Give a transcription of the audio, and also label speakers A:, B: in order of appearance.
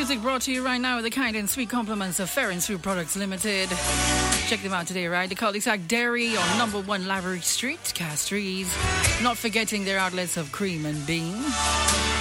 A: music brought to you right now with the kind and sweet compliments of Fair and Sweet Products Limited. Check them out today, right? The Cul-de-sac Dairy on number 1 Lavery Street, Castries. Not forgetting their outlets of Cream and Bean.